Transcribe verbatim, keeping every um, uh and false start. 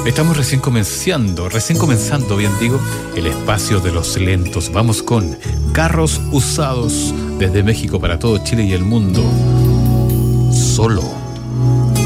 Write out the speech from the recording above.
Estamos recién comenzando, recién comenzando, bien digo, el espacio de los lentos. Vamos con Carros Usados desde México para todo Chile y el mundo. Solo.